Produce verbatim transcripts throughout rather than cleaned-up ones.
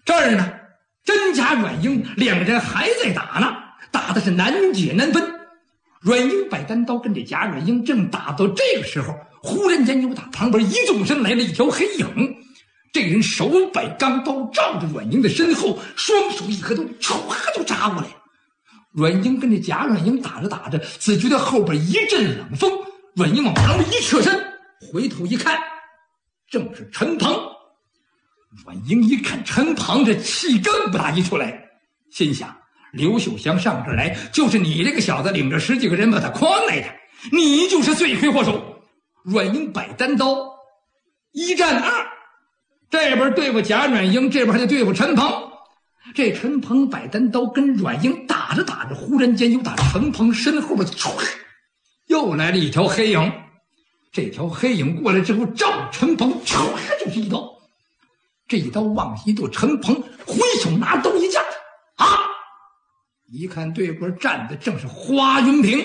这儿呢，真假阮英两个人还在打呢，打的是难解难分。阮英摆单刀跟这贾阮英正打到这个时候，忽然间由打旁边一纵身来了一条黑影。这人手摆钢刀照着阮英的身后，双手一合都唰就扎过来。阮英跟这贾阮英打着打着，只觉得后边一阵冷风，阮英往旁边一侧身，回头一看，正是陈鹏。阮英一看陈鹏，这气更不打一处来，心想刘秀祥上这儿来，就是你这个小子领着十几个人把他诓来的，你就是罪魁祸首。阮英摆单刀，一战二，这边对付贾阮英，这边还得对付陈鹏。这陈鹏摆单刀跟阮英打着打着，忽然间又打陈鹏身后边唰，又来了一条黑影。这条黑影过来之后，照陈鹏唰就是一刀。这一刀往一跺，陈鹏挥手拿刀一架，啊！一看对边站的正是花云平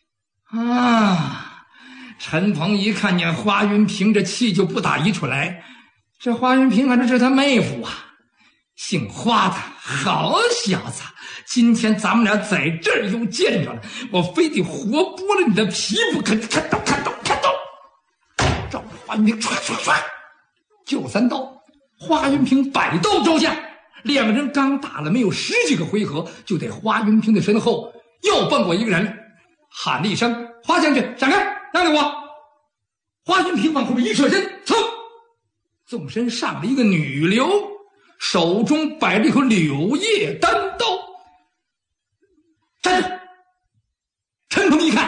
啊！陈鹏一看见花云平，这气就不打一处来。这花云平啊，这是他妹夫啊，姓花的，好小子！今天咱们俩在这儿又见着了，我非得活剥了你的皮肤！看看刀，看刀，看刀！照着花云平唰唰唰，就三刀。花云平摆刀招架，两个人刚打了没有十几个回合，就在花云平的身后又蹦过一个人，喊了一声：“花将军，闪开，让给我！”花云平往后面一侧身，噌，纵身上了一个女流，手中摆着一口柳叶单刀。站住！陈鹏一看，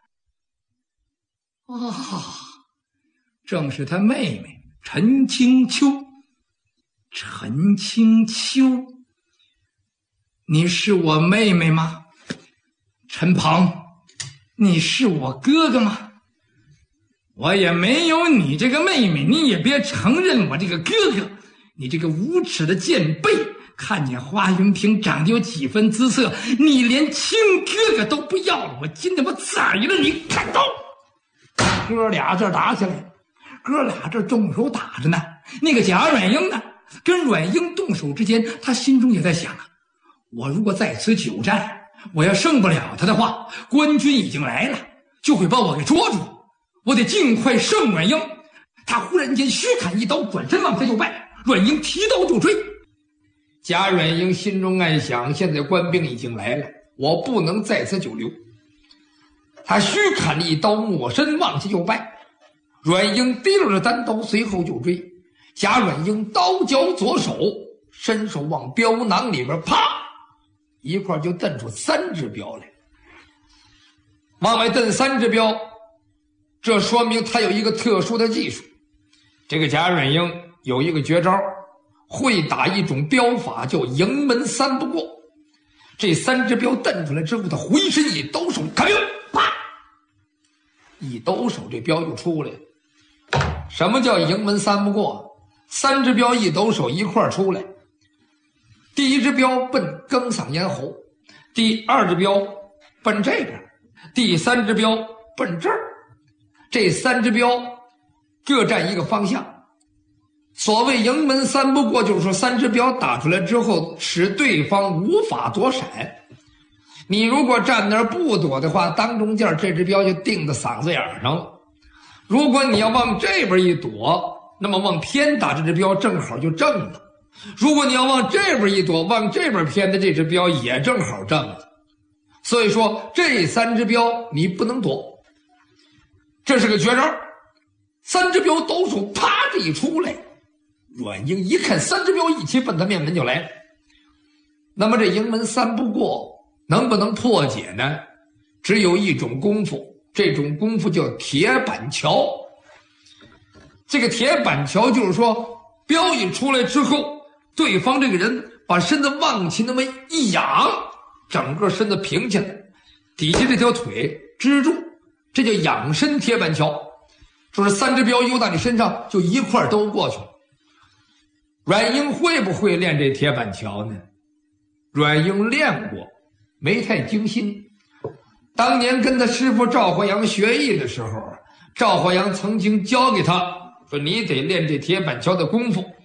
啊，正是他妹妹陈清秋。陈清秋，你是我妹妹吗？陈鹏，你是我哥哥吗？我也没有你这个妹妹，你也别承认我这个哥哥。你这个无耻的贱婢，看见花云平长得有几分姿色，你连亲哥哥都不要了，我今天我宰了你！看刀！哥俩这打起来，哥俩这动手打着呢。那个贾阮英呢，跟阮英动手之间，他心中也在想啊，我如果在此久战，我要胜不了他的话，官军已经来了，就会把我给捉住，我得尽快胜阮英。他忽然间虚砍一刀，转身往下就拜，阮英提刀就追。贾阮英心中暗想，现在官兵已经来了，我不能在此久留。他虚砍了一刀，抹身往下就拜，阮英提溜着单刀随后就追。贾阮英刀交左手，伸手往镖囊里边啪一块就蹬出三只镖来，往外蹬三只镖，这说明他有一个特殊的技术。这个贾阮英有一个绝招，会打一种镖法叫营门三不过。这三只镖蹬出来之后，他回身一抖手，看镖，啪一抖手，这镖就出来了。什么叫营门三不过？三只镖一抖手一块出来，第一只镖奔庚嗓咽喉，第二只镖奔这边，第三只镖奔这儿。这三只镖各占一个方向。所谓营门三不过，就是说三只镖打出来之后，使对方无法躲闪。你如果站那儿不躲的话，当中间这只镖就定在嗓子眼上了。如果你要往这边一躲，那么往偏打这只镖正好就正了。如果你要往这边一躲，往这边偏的这只镖也正好正了。所以说这三只镖你不能躲，这是个绝招。三只镖抖手啪这一出来，阮英一看三只镖一起奔他面门就来了。那么这营门三不过能不能破解呢？只有一种功夫，这种功夫叫铁板桥。这个铁板桥就是说，镖一出来之后，对方这个人把身子往起那么一仰，整个身子平起来，底下这条腿支住，这叫仰身铁板桥。就是三只镖游到你身上，就一块都过去了。阮英会不会练这铁板桥呢？阮英练过，没太精心。当年跟他师傅赵华阳学艺的时候，赵华阳曾经教给他说，你得练这铁板桥的功夫。